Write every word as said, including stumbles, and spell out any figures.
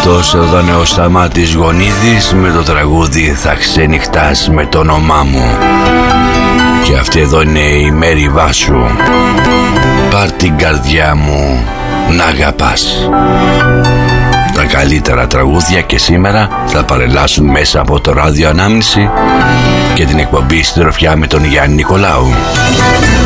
Αυτός εδώ είναι ο Σταμάτης Γονίδης με το τραγούδι «Θα ξενυχτάς με το όνομά μου». Και αυτή εδώ είναι η Μέρη Βάσου. Πάρ' την καρδιά μου να αγαπάς. Τα καλύτερα τραγούδια και σήμερα θα παρελάσουν μέσα από το ράδιο Ανάμνηση και την εκπομπή Συντροφιά με τον Γιάννη Νικολάου.